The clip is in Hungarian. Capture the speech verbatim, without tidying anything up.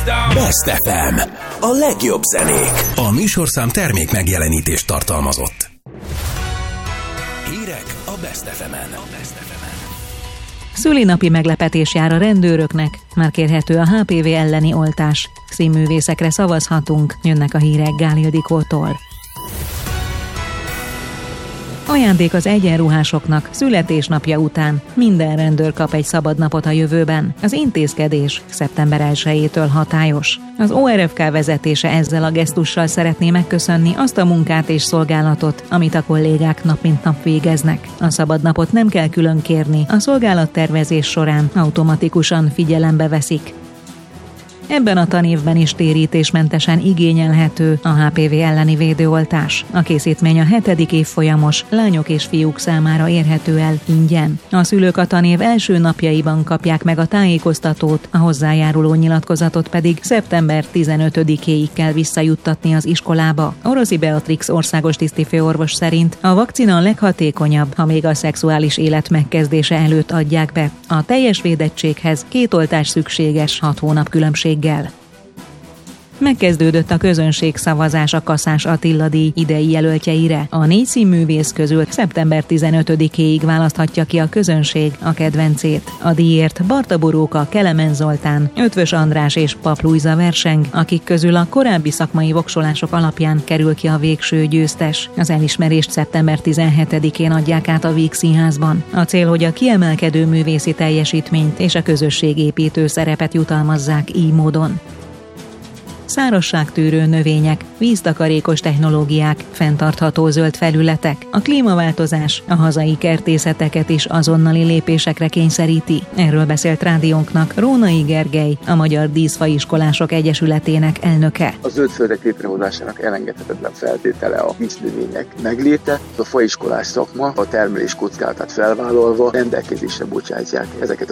Best ef em. A legjobb zenék. A műsorszám termék megjelenítést tartalmazott. Hírek a Best ef emen. Szülinapi meglepetés jár a rendőröknek, már kérhető a há pé vé elleni oltás. Színművészekre szavazhatunk, jönnek a hírek Gál Ildikótól. Ajándék az egyenruhásoknak születésnapja után. Minden rendőr kap egy szabadnapot a jövőben. Az intézkedés szeptember elsejétől hatályos. Az o er ef ká vezetése ezzel a gesztussal szeretné megköszönni azt a munkát és szolgálatot, amit a kollégák nap mint nap végeznek. A szabadnapot nem kell külön kérni, a szolgálattervezés során automatikusan figyelembe veszik. Ebben a tanévben is térítésmentesen igényelhető a há pé vé elleni védőoltás. A készítmény a hetedik évfolyamos lányok és fiúk számára érhető el ingyen. A szülők a tanév első napjaiban kapják meg a tájékoztatót, a hozzájáruló nyilatkozatot pedig szeptember tizenötödikéig kell visszajuttatni az iskolába. Oroszi Beatrix országos tisztifőorvos szerint a vakcina a leghatékonyabb, ha még a szexuális élet megkezdése előtt adják be. A teljes védettséghez két oltás szükséges, hat hónap különbség. Megkezdődött a közönségszavazás a Kaszás Attila díj idei jelöltjeire. A négy színművész közül szeptember tizenötödikéig választhatja ki a közönség a kedvencét. A díjért Barta Boróka, Kelemen Zoltán, Ötvös András és Pap Lujza verseng, akik közül a korábbi szakmai voksolások alapján kerül ki a végső győztes. Az elismerést szeptember tizenhetedikén adják át a Víg Színházban. A cél, hogy a kiemelkedő művészi teljesítményt és a közösségépítő szerepet jutalmazzák így módon. Szárazságtűrő növények, víztakarékos technológiák, fenntartható zöld felületek. A klímaváltozás a hazai kertészeteket is azonnali lépésekre kényszeríti. Erről beszélt rádiónknak Rónai Gergely, a Magyar Díszfaiskolások Egyesületének elnöke. A zöldföldek létrehozásának elengedhetetlen feltétele a víznövények megléte. A faiskolás szakma a termelés kockázatát felvállalva rendelkezésre bocsátják ezeket